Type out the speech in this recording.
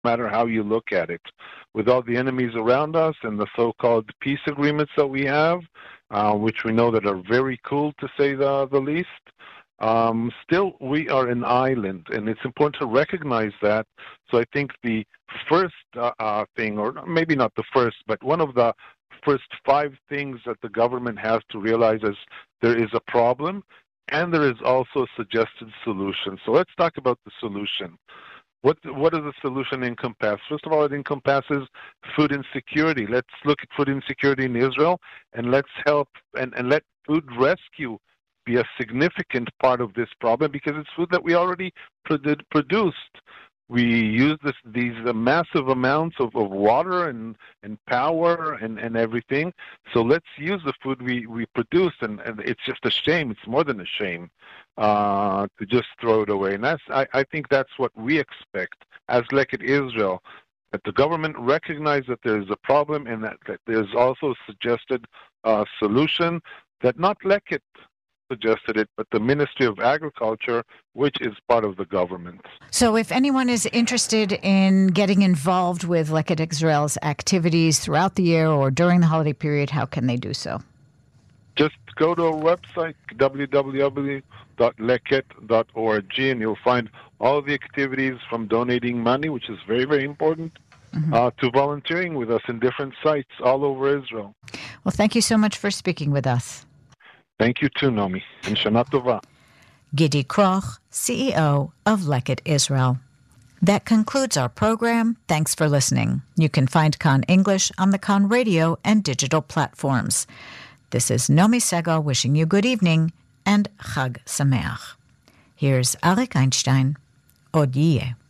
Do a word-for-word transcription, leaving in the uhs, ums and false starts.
matter how you look at it. With all the enemies around us and the so-called peace agreements that we have, uh, which we know that are very cool to say the, the least, um, still we are an island, and it's important to recognize that. So I think the first uh, uh, thing, or maybe not the first, but one of the first five things that the government has to realize is there is a problem, and there is also a suggested solution. So let's talk about the solution. What what does the solution encompass? First of all, it encompasses food insecurity. Let's look at food insecurity in Israel, and let's help and, and let food rescue be a significant part of this problem, because it's food that we already produ- produced. We use this, these uh, massive amounts of, of water and, and power and, and everything. So let's use the food we, we produce, and, and it's just a shame. It's more than a shame uh, to just throw it away. And that's, I, I think that's what we expect as Leket Israel, that the government recognize that there is a problem, and that, that there's also a suggested uh, solution that not Leket suggested it, but the Ministry of Agriculture, which is part of the government. So if anyone is interested in getting involved with Leket Israel's activities throughout the year or during the holiday period, how can they do so? Just go to our website, w w w dot leket dot org, and you'll find all the activities, from donating money, which is very, very important, mm-hmm. uh, to volunteering with us in different sites all over Israel. Well, thank you so much for speaking with us. Thank you too, Nomi, and Shana Tova. Gidi Kroch, C E O of Leket Israel. That concludes our program. Thanks for listening. You can find Kan English on the Kan radio and digital platforms. This is Nomi Segal wishing you good evening and Chag Sameach. Here's Arik Einstein. Od Yeh.